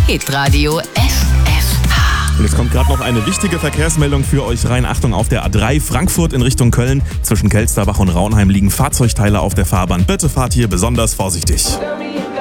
Hitradio SFH. Und jetzt kommt gerade noch eine wichtige Verkehrsmeldung für euch rein. Achtung, auf der A3 Frankfurt in Richtung Köln. Zwischen Kelsterbach und Raunheim liegen Fahrzeugteile auf der Fahrbahn. Bitte fahrt hier besonders vorsichtig.